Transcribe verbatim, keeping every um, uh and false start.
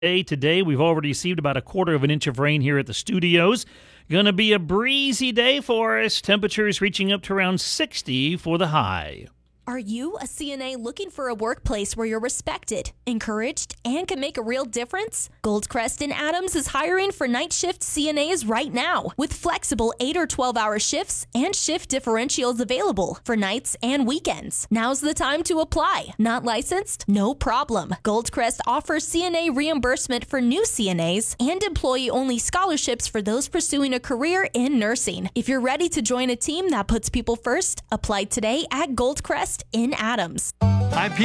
Day today. We've already received about a quarter of an inch of rain here at the studios. Going to be a breezy day for us. Temperatures reaching up to around sixty for the high. Are you a C N A looking for a workplace where you're respected, encouraged, and can make a real difference? Goldcrest and Adams is hiring for night shift C N As right now with flexible eight or twelve hour shifts and shift differentials available for nights and weekends. Now's the time to apply. Not licensed? No problem. Goldcrest offers C N A reimbursement for new C N As and employee-only scholarships for those pursuing a career in nursing. If you're ready to join a team that puts people first, apply today at Goldcrest in Adams. Hi,